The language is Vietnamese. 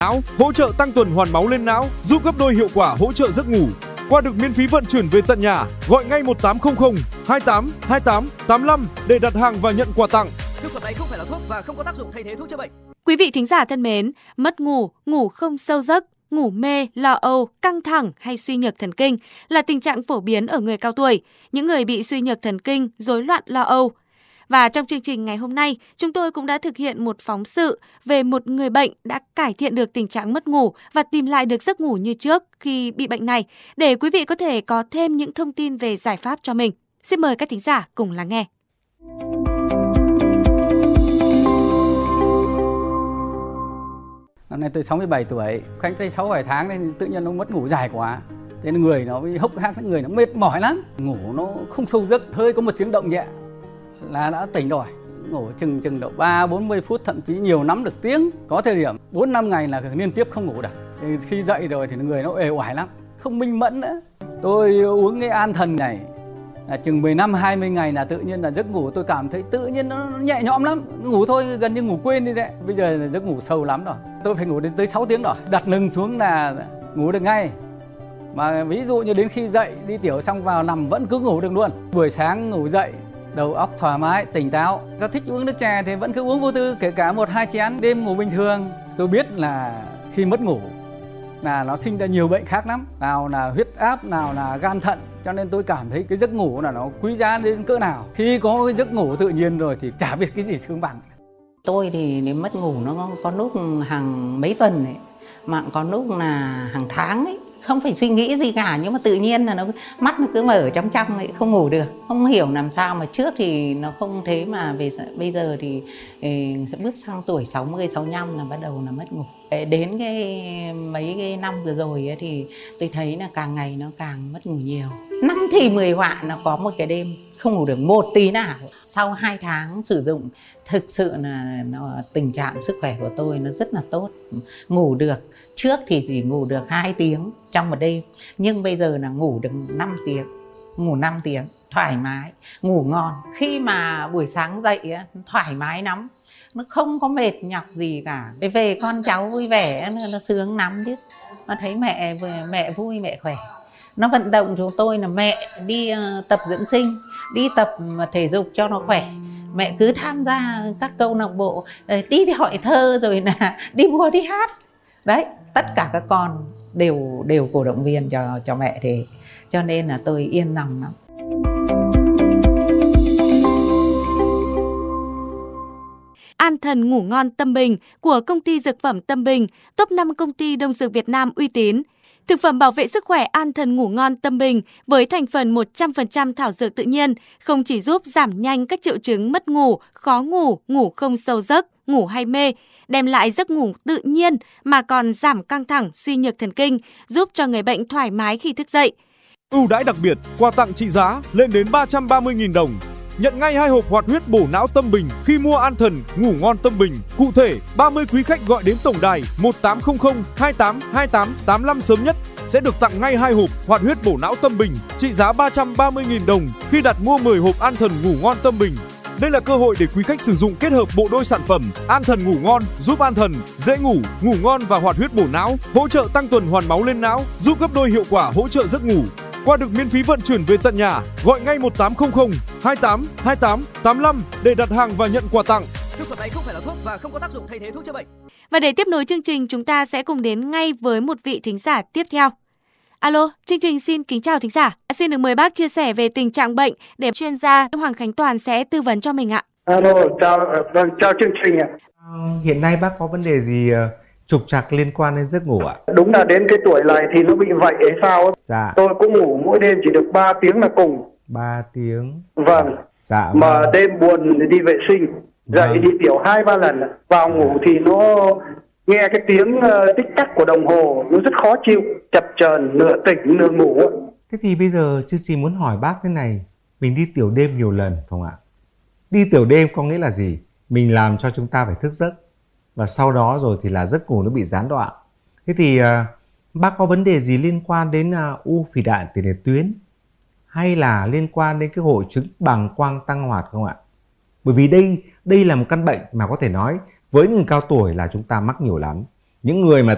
não, hỗ trợ tăng tuần hoàn máu lên não, giúp gấp đôi hiệu quả hỗ trợ giấc ngủ. Qua được miễn phí vận chuyển về tận nhà, gọi ngay 1800 28 28 85 để đặt hàng và nhận quà tặng. Thực phẩm này không phải là thuốc và không có tác dụng thay thế thuốc chữa bệnh. Quý vị thính giả thân mến, mất ngủ, ngủ không sâu giấc, ngủ mê, lo âu, căng thẳng hay suy nhược thần kinh là tình trạng phổ biến ở người cao tuổi, những người bị suy nhược thần kinh, rối loạn lo âu. Và trong chương trình ngày hôm nay, chúng tôi cũng đã thực hiện một phóng sự về một người bệnh đã cải thiện được tình trạng mất ngủ và tìm lại được giấc ngủ như trước khi bị bệnh này, để quý vị có thể có thêm những thông tin về giải pháp cho mình. Xin mời các thính giả cùng lắng nghe. Năm nay tôi 67 tuổi, cách đây 6-7 tháng nên tự nhiên nó mất ngủ dài quá. Thế nên người nó bị hốc hác, người nó mệt mỏi lắm. Ngủ nó không sâu giấc, hơi có một tiếng động nhẹ là đã tỉnh rồi. Ngủ chừng độ 30-40 phút, thậm chí nhiều lắm được tiếng. Có thời điểm 4-5 ngày là liên tiếp không ngủ được. Thì khi dậy rồi thì người nó uể oải lắm, không minh mẫn nữa. Tôi uống cái an thần này chừng 15-20 ngày là tự nhiên là giấc ngủ tôi cảm thấy tự nhiên nó nhẹ nhõm lắm. Ngủ thôi gần như ngủ quên đi đấy. Bây giờ là giấc ngủ sâu lắm rồi. Tôi phải ngủ đến tới 6 tiếng rồi. Đặt lưng xuống là ngủ được ngay. Mà ví dụ như đến khi dậy đi tiểu xong vào nằm vẫn cứ ngủ được luôn. Buổi sáng ngủ dậy đầu óc thoải mái, tỉnh táo. Có thích uống nước chè thì vẫn cứ uống vô tư, kể cả 1-2 chén. Đêm ngủ bình thường. Tôi biết là khi mất ngủ là nó sinh ra nhiều bệnh khác lắm. Nào là huyết áp, nào là gan thận. Cho nên tôi cảm thấy cái giấc ngủ là nó quý giá đến cỡ nào. Khi có cái giấc ngủ tự nhiên rồi thì chả biết cái gì sướng bằng. Tôi thì nếu mất ngủ nó có lúc hàng mấy tuần ấy, mà có lúc là hàng tháng ấy. Không phải suy nghĩ gì cả, nhưng mà tự nhiên là mắt nó cứ mở trong ấy, không ngủ được. Không hiểu làm sao mà trước thì nó không thế mà bây giờ thì sẽ bước sang tuổi 60, 65 là bắt đầu là mất ngủ. Đến mấy cái năm vừa rồi ấy, thì tôi thấy là càng ngày nó càng mất ngủ nhiều. 5 thì 10 họa nó có một cái đêm không ngủ được một tí nào. Sau 2 tháng sử dụng thực sự là tình trạng sức khỏe của tôi nó rất là tốt. Ngủ được, trước thì chỉ ngủ được 2 tiếng trong một đêm, nhưng bây giờ là ngủ được 5 tiếng. Ngủ 5 tiếng, thoải mái, ngủ ngon. Khi mà buổi sáng dậy thoải mái lắm, nó không có mệt nhọc gì cả. Về con cháu vui vẻ nó sướng lắm chứ. Nó thấy mẹ vui, mẹ khỏe. Nó vận động chúng tôi là mẹ đi tập dưỡng sinh, đi tập thể dục cho nó khỏe. Mẹ cứ tham gia các câu lạc bộ, đi hỏi thơ rồi là đi mua đi hát. Đấy, tất cả các con đều cổ động viên cho mẹ thế. Cho nên là tôi yên lòng lắm. An thần ngủ ngon Tâm Bình của công ty dược phẩm Tâm Bình, top 5 công ty đông dược Việt Nam uy tín. Thực phẩm bảo vệ sức khỏe An thần ngủ ngon Tâm Bình với thành phần 100% thảo dược tự nhiên không chỉ giúp giảm nhanh các triệu chứng mất ngủ, khó ngủ, ngủ không sâu giấc, ngủ hay mê, đem lại giấc ngủ tự nhiên mà còn giảm căng thẳng, suy nhược thần kinh, giúp cho người bệnh thoải mái khi thức dậy. Ưu đãi đặc biệt, quà tặng trị giá lên đến 330.000 đồng. Nhận ngay 2 hộp hoạt huyết bổ não Tâm Bình khi mua An thần ngủ ngon Tâm Bình. Cụ thể, 30 quý khách gọi đến tổng đài 1800 28 28 85 sớm nhất sẽ được tặng ngay 2 hộp hoạt huyết bổ não Tâm Bình trị giá 330.000 đồng khi đặt mua 10 hộp An thần ngủ ngon Tâm Bình. Đây là cơ hội để quý khách sử dụng kết hợp bộ đôi sản phẩm An thần ngủ ngon giúp an thần, dễ ngủ, ngủ ngon và hoạt huyết bổ não, hỗ trợ tăng tuần hoàn máu lên não, giúp gấp đôi hiệu quả hỗ trợ giấc ngủ. Qua được miễn phí vận chuyển về tận nhà, gọi ngay 1800 28 28 85 để đặt hàng và nhận quà tặng. Thực phẩm này không phải là thuốc và không có tác dụng thay thế thuốc chữa bệnh. Và để tiếp nối chương trình, chúng ta sẽ cùng đến ngay với một vị thính giả tiếp theo. Alo, chương trình xin kính chào thính giả. Xin được mời bác chia sẻ về tình trạng bệnh để chuyên gia Hoàng Khánh Toàn sẽ tư vấn cho mình ạ. Alo, chào chương trình ạ. Hiện nay bác có vấn đề gì trục trặc liên quan đến giấc ngủ ạ? Đúng là đến cái tuổi này thì nó bị vậy hay sao? Dạ. Tôi cũng ngủ mỗi đêm chỉ được 3 tiếng là cùng. 3 tiếng. Vâng. Dạ. Mà đêm buồn thì đi vệ sinh, dậy đi tiểu 2-3 lần. Vào ngủ thì nó nghe cái tiếng tích tắc của đồng hồ nó rất khó chịu, chập chờn, nửa tỉnh nửa ngủ. Thế thì bây giờ chương trình muốn hỏi bác thế này, mình đi tiểu đêm nhiều lần phải không ạ? Đi tiểu đêm có nghĩa là gì? Mình làm cho chúng ta phải thức giấc và sau đó rồi thì là giấc ngủ nó bị gián đoạn. Thế thì bác có vấn đề gì liên quan đến u phì đại tiền liệt tuyến hay là liên quan đến cái hội chứng bàng quang tăng hoạt không ạ? Bởi vì đây là một căn bệnh mà có thể nói với người cao tuổi là chúng ta mắc nhiều lắm. Những người mà